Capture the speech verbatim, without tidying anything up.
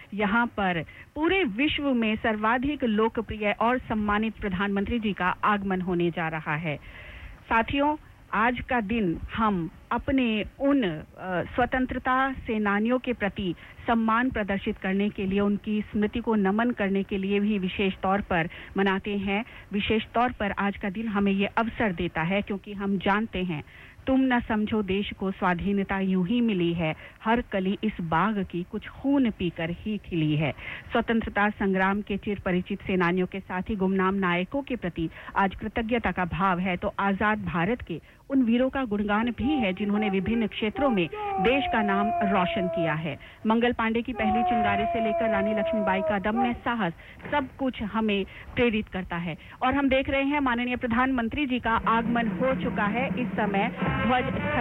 यहाँ पर पूरे विश्व में सर्वाधिक लोकप्रिय और सम्मानित प्रधानमंत्री जी का आगमन होने जा रहा है। साथियों, आज का दिन हम अपने उन स्वतंत्रता सेनानियों के प्रति सम्मान प्रदर्शित करने के लिए, उनकी स्मृति को नमन करने के लिए भी विशेष तौर पर मनाते हैं। विशेष तौर पर आज का दिन हमें ये अवसर देता है क्योंकि हम जानते हैं, तुम न समझो देश को स्वाधीनता यूं ही मिली है, हर कली इस बाग की कुछ खून पीकर ही खिली है। स्वतंत्रता संग्राम के चिर परिचित सेनानियों के साथ ही गुमनाम नायकों के प्रति आज कृतज्ञता का भाव है, तो आजाद भारत के उन वीरों का गुणगान भी है जिन्होंने विभिन्न क्षेत्रों में देश का नाम रोशन किया है। मंगल पांडे की पहली चिंगारी से लेकर रानी लक्ष्मीबाई का दम्य साहस, सब कुछ हमें प्रेरित करता है। और हम देख रहे हैं माननीय प्रधानमंत्री जी का आगमन हो चुका है। इस समय ध्वज